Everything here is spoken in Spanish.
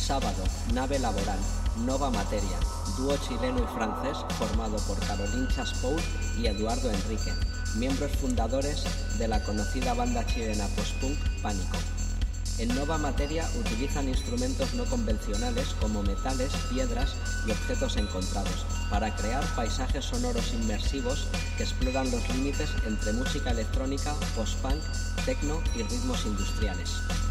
Sábado, Nave Laboral, Nova Materia, dúo chileno y francés formado por Caroline Chaspout y Eduardo Enrique, miembros fundadores de la conocida banda chilena post-punk Pánico. En Nova Materia utilizan instrumentos no convencionales como metales, piedras y objetos encontrados para crear paisajes sonoros inmersivos que exploran los límites entre música electrónica, post-punk, techno y ritmos industriales.